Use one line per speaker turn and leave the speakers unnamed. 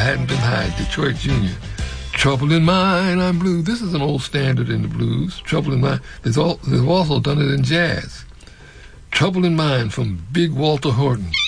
Hadn't Been High, Detroit Junior. Trouble in Mind, I'm Blue. This is an old standard in the blues. Trouble in Mind. They've also done it in jazz. Trouble in Mind from Big Walter Horton.